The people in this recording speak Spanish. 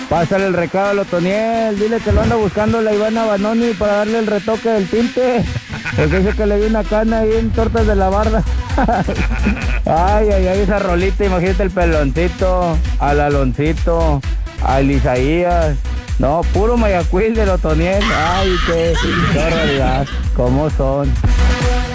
Pásale el recado al Otoniel, dile que lo anda buscando la Ivana Banoni para darle el retoque del tinte. Porque dice que le dio una cana ahí en Tortas de la Barda. Ay, ay, ay, esa rolita, imagínate el peloncito, al Aloncito, al Isaías. No, puro Mayacuil del Otoniel. Ay, qué barbaridad, cómo son.